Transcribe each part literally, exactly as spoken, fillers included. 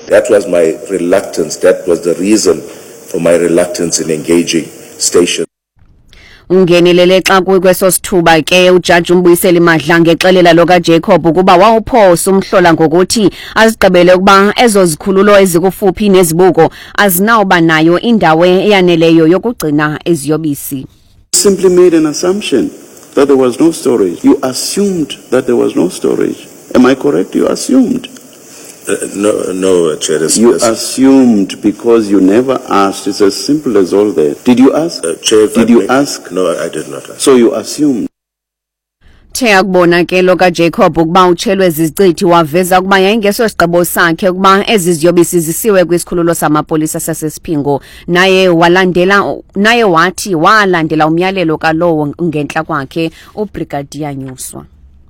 That was my reluctance. That was the reason for my reluctance in engaging station. Ungenelele xa kweso sithuba ke uJaji uMbuyiseli Madlange exelela lo kaJacob ukuba wawuphosa umhlola ngokuthi azigqibele ukuba ezo zikhululo ezikufuphi nezibuko azinawuba nayo indawo eyaneleyo yokugcina eziyobisi. Simply made an assumption that there was no storage. You assumed that there was no storage. Am I correct? You assumed. Uh, no, no, Chair. You assumed because you never asked. It's as simple as all that. Did you ask? Uh, Chair, did you ask? No, I did not ask. So you assumed. Theyakubona ke lo kaJacob ukuba utshelwe zicithi waveza ukuba yayingeso sigqibo sakhe ukuba eziziyobisi zisiwe kwisikhululo samapolisa sasesiphingo naye walandela naye wathi walandela umyalelo kalowo ngenhla kwakhe uBrigadier Nyuswa.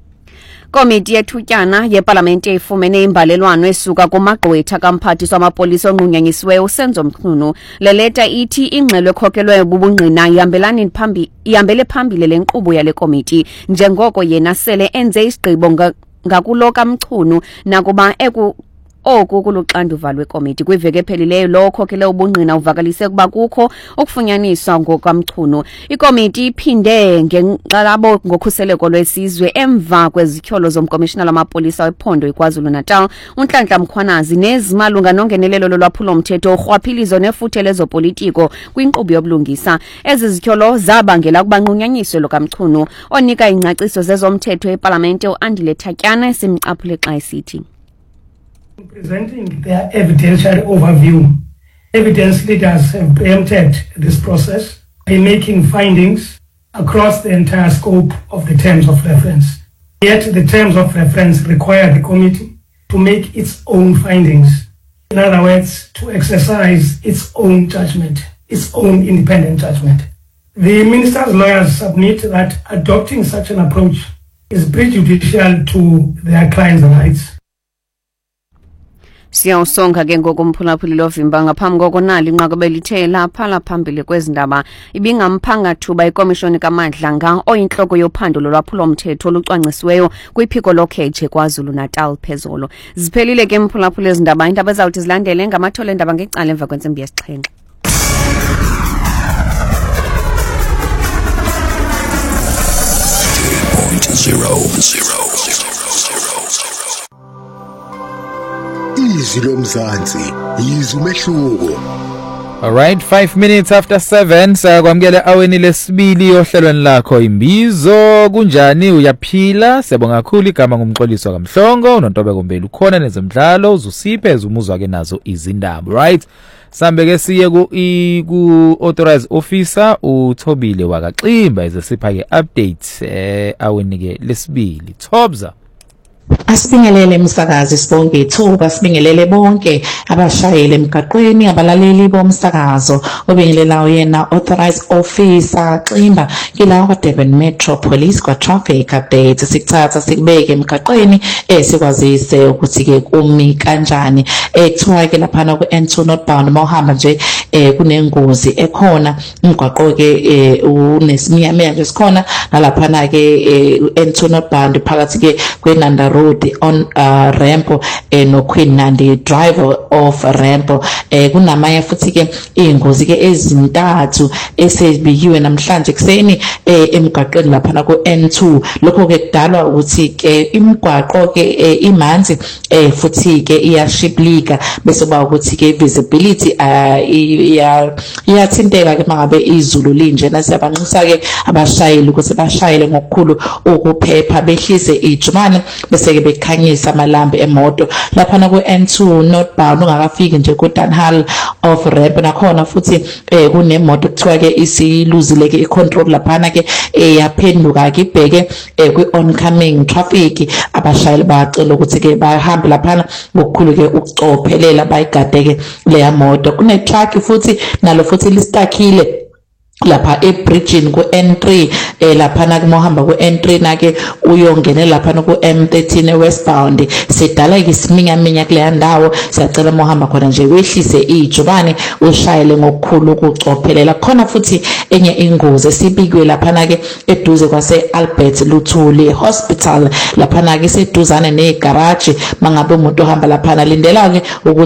Komiti yethutyana yeParlamente ifumene imbalelwano esuka kumagqwetha kamphathiswa wamapolisa onqunyanyisiweyo uSenzo Mchunu. Le leta ithi ingxelo ekhokelwe bubungqina ihambelana phambili ihambele phambili lenkqubo yale komiti njengoko yena sele enze isigqibo ngakulo kaMchunu nakuba eku oku kuluxanduva lwekomiti kwiveke ephelileyo lo okhokele ubungqina uvakalise kuba kukho ukufunyaniswa ngokwamchunu. Ikomiti iphinde ngenqalabo ngokhuseleko lwesizwe emva kwezityholo zomkomishina lamapolisa wephondo iKwaZulu Natal uNhlanhla Mkhwanazi nezimalunga nongenelelo lolwaphulo mthetho urhwaphilizo nefuthe lezopolitiko kwinkqubo yobulungisa. Ezi zityholo zabangela ukuba nqunyanyiswe lo kaMchunu onika ingcaciso zezomthetho eParlamente uAndile Thatyana simcaphule xa esithi. Presenting their evidentiary overview, evidence leaders have preempted this process by making findings across the entire scope of the terms of reference. Yet the terms of reference require the committee to make its own findings. In other words, to exercise its own judgment, its own independent judgment. The minister's lawyers submit that adopting such an approach is prejudicial to their clients' rights. Siyawusonga ke ngokumphulaphuli lovimba ngaphambi kokonali inqakuba lithe lapha laphambili kwezindaba ibingamphanga thuba ikomishoni kaMadlanga oyinhloko yophando lolwaphulo mthetho olucwangcisiweyo kwiphiko lokheje KwaZulu Natal phezolo. Ziphelile ke mphulaphuli ezindaba indaba ezawuthi zilandele ngamathole endaba ngecala emva kwentsimbi yesixhenxe. zero zero Izwi lomzansi izwi umehluko. All right, five minutes after seven sakwamukela aweni lesibili ohlelweni lakho imbizo kunjani uyaphila siyabonga kakhulu igama ngumxoliso kaMhlongo uNontobeko Mbeli ukhona nezemidlalo uzusiphe ezumuzwa ke nazo izindaba right. Sambe ke siye ku ku authorized officer uThobile wakaXimba ezesipha ke updates eh aweni ke lesibili Thobza. Asibingelele umsakazi sibonke ithuba sibingelele bonke abashayeli emgaqweni abalaleli bomsakazo obingelela uyena authorized officer Ximba kilawa Durban Metro Police kwa traffic updates sikuthatha sikubeke emgaqweni esikwazise ukuthi ke kumi kanjani ekuthiwa ke lapha ku N two northbound mohamba nje kunengozi ekhona umgwaqo ke unesiminyaminya nje sikhona nalapha ke N two northbound phakathi ke kweNanda Road on uh, ramp eh, no Queen Nandi driver of ramp eh, kunamanye futhi ke ingozi ke ezintathu esebiyiwe namhlanje kuseni eh, emgaqweni lapha ku N two lokho ke kudalwa ukuthi ke imigwaqo ke eh, imanzi eh, futhi ke iyashiplika bese kuba ukuthi ke visibility uh, iya iyathinteka ke mangabe izulu linje nasiyabanxusa ke abashayeli ukuthi bashayele ngokukhulu ukuphepha behlise ijumane bese ke bekhanyisa amalambe emoto lapha ku N two northbound ungakafiki nje ku Dunhall of ramp nakhona futhi eh kunemoto kuthiwa ke isiluzile ke icontrol lapha ke eyaphenduka ke ibheke eh ku oncoming traffic abashayeli bacela ukuthi ke bahambe lapha ngokukhulu ke ukucophelela bayigade ke leya moto kune truck futhi nalo futhi listakile lapha ebridging ku N three eh lapha na kumohamba ku N three nake uyongene lapha no ku M thirteen westbound sidala isiminyaminya kule ndawo siyacela mohamba khona nje wehlise ijubane ushayele ngokukhulu ukucophelela khona futhi enye ingozi esibikwe lapha nake eduze kwase Albert Luthuli Hospital lapha nake seduzane negarage mangabe umuntu ohamba lapha lindela ke